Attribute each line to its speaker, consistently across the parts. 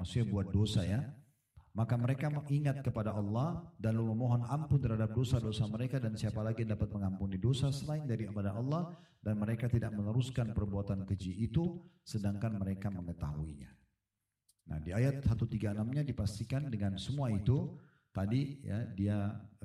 Speaker 1: maksudnya buat dosa ya. Maka mereka ingat kepada Allah dan memohon ampun terhadap dosa-dosa mereka, dan siapa lagi yang dapat mengampuni dosa selain daripada Allah, dan mereka tidak meneruskan perbuatan keji itu sedangkan mereka mengetahuinya. Nah, di ayat 136-nya dipastikan dengan semua itu tadi ya, dia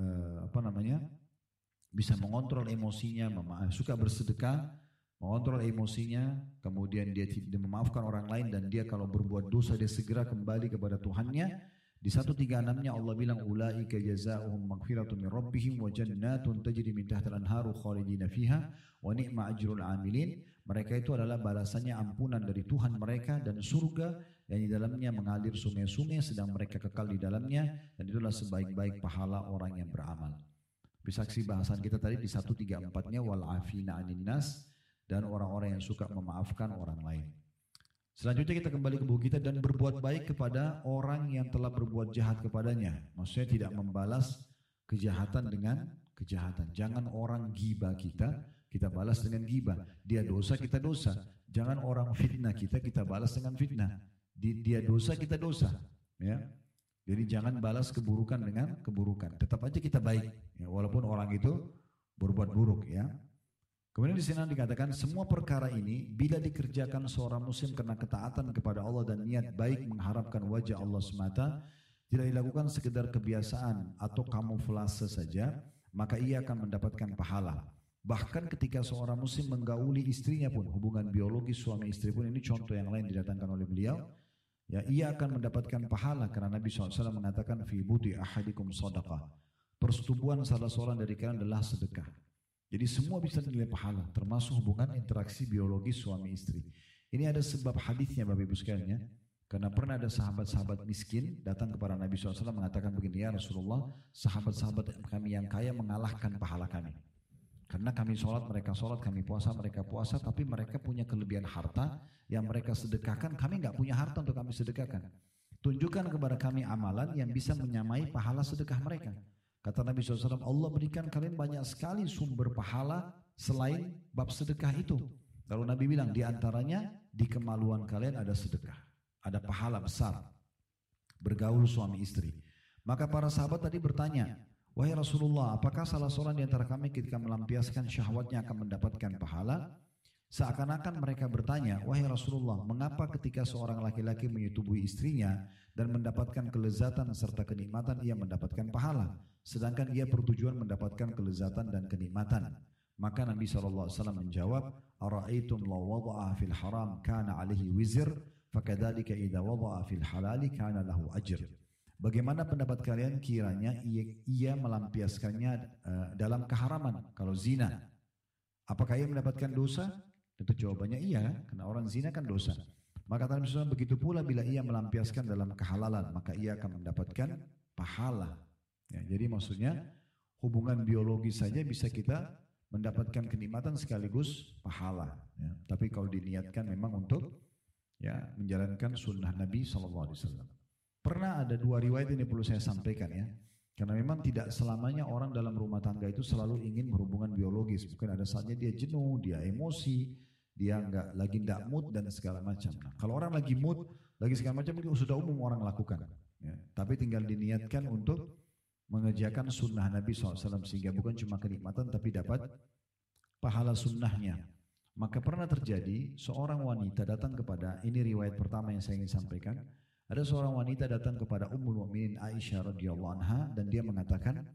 Speaker 1: bisa mengontrol emosinya, suka bersedekah, mengontrol emosinya, kemudian dia tidak memaafkan orang lain, dan dia kalau berbuat dosa dia segera kembali kepada Tuhannya. Di 136-nya Allah bilang ulaika jazaohum maghfiratun min rabbihim wa jannatun tajri min tahtiha al-anharu khalidina fiha wa ni'ma ajrul amilin. Mereka itu adalah balasannya ampunan dari Tuhan mereka dan surga yang di dalamnya mengalir sungai-sungai sedang mereka kekal di dalamnya, dan itulah sebaik-baik pahala orang yang beramal. Saksi bahasan kita tadi di 134-nya wal afina 'anil nas, dan orang-orang yang suka memaafkan orang lain. Selanjutnya kita kembali ke buku kita, dan berbuat baik kepada orang yang telah berbuat jahat kepadanya. Maksudnya tidak membalas kejahatan dengan kejahatan. Jangan orang gibah kita balas dengan gibah. Dia dosa, kita dosa. Jangan orang fitnah kita balas dengan fitnah. Dia dosa, kita dosa. Ya. Jadi jangan balas keburukan dengan keburukan. Tetap aja kita baik, ya, walaupun orang itu berbuat buruk. Ya. Kemudian di sini dikatakan semua perkara ini bila dikerjakan seorang muslim karena ketaatan kepada Allah dan niat baik mengharapkan wajah Allah semata, tidak dilakukan sekedar kebiasaan atau kamuflase saja, maka ia akan mendapatkan pahala. Bahkan ketika seorang muslim menggauli istrinya pun, hubungan biologis suami istri pun, ini contoh yang lain didatangkan oleh beliau, ya, ia akan mendapatkan pahala karena Nabi SAW mengatakan fi buti ahadikum sadaqah. Persetubuhan salah seorang dari kalian adalah sedekah. Jadi semua bisa dinilai pahala, termasuk hubungan interaksi biologis suami istri. Ini ada sebab hadisnya Bapak Ibu sekalian ya. Karena pernah ada sahabat-sahabat miskin datang kepada Nabi SAW mengatakan begini, ya Rasulullah, sahabat-sahabat kami yang kaya mengalahkan pahala kami. Karena kami sholat, kami puasa, mereka puasa, tapi mereka punya kelebihan harta yang mereka sedekahkan, kami nggak punya harta untuk kami sedekahkan. Tunjukkan kepada kami amalan yang bisa menyamai pahala sedekah mereka. Kata Nabi SAW, Allah berikan kalian banyak sekali sumber pahala selain bab sedekah itu. Lalu Nabi bilang, di antaranya di kemaluan kalian ada sedekah, ada pahala besar. Bergaul suami istri. Maka para sahabat tadi bertanya, wahai Rasulullah, apakah salah seorang di antara kami ketika melampiaskan syahwatnya akan mendapatkan pahala? Seakan-akan mereka bertanya, wahai Rasulullah, mengapa ketika seorang laki-laki menyetubui istrinya dan mendapatkan kelezatan serta kenikmatan ia mendapatkan pahala, sedangkan ia bertujuan mendapatkan kelezatan dan kenikmatan? Maka Nabi SAW menjawab, ara'aitum law wada'a fil haram kana alaihi wizr, fakadzalika idza wada'a fil halali kana lahu ajr. Bagaimana pendapat kalian kiranya ia melampiaskannya dalam keharaman, kalau zina, apakah ia mendapatkan dosa? Tentu jawabannya iya, karena orang zina kan dosa. Maka Nabi SAW begitu pula bila ia melampiaskan dalam kehalalan, maka ia akan mendapatkan pahala. Ya, jadi maksudnya hubungan biologis saja bisa kita mendapatkan kenikmatan sekaligus pahala. Ya. Tapi kalau diniatkan memang untuk ya menjalankan sunnah Nabi SAW. Pernah ada dua riwayat ini perlu saya sampaikan ya. Karena memang tidak selamanya orang dalam rumah tangga itu selalu ingin berhubungan biologis. Mungkin ada saatnya dia jenuh, dia emosi, dia nggak mood dan segala macam. Nah, kalau orang lagi mood, lagi segala macam itu sudah umum orang lakukan. Ya. Tapi tinggal diniatkan untuk mengerjakan sunnah Nabi SAW sehingga bukan cuma kenikmatan tapi dapat pahala sunnahnya. Maka pernah terjadi seorang wanita datang kepada, ini riwayat pertama yang saya ingin sampaikan. Ada seorang wanita datang kepada Ummul Mukminin Aisyah radhiyallahu anha dan dia mengatakan,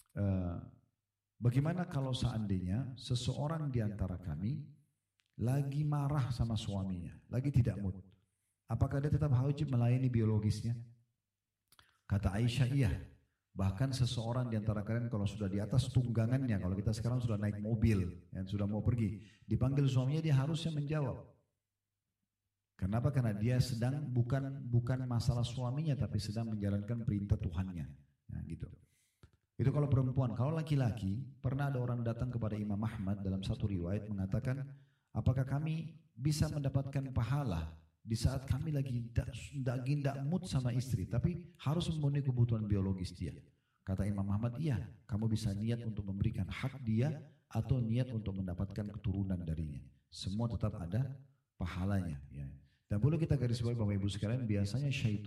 Speaker 1: bagaimana kalau seandainya seseorang di antara kami lagi marah sama suaminya, lagi tidak mood, apakah dia tetap wajib melayani biologisnya? Kata Aisyah, iya. Bahkan seseorang di antara kalian kalau sudah di atas tunggangannya, kalau kita sekarang sudah naik mobil, yang sudah mau pergi, dipanggil suaminya, dia harusnya menjawab. Kenapa? Karena dia sedang bukan masalah suaminya, tapi sedang menjalankan perintah Tuhannya. Nah, gitu. Itu kalau perempuan. Kalau laki-laki, pernah ada orang datang kepada Imam Ahmad dalam satu riwayat mengatakan, apakah kami bisa mendapatkan pahala di saat kami lagi tidak mood sama istri, tapi harus memenuhi kebutuhan biologis dia? Kata Imam Ahmad, iya, kamu bisa niat untuk memberikan hak dia atau niat untuk mendapatkan keturunan darinya. Semua tetap ada pahalanya. Ya. Dan boleh kita garis bawahi Bapak Ibu sekalian, biasanya syaitan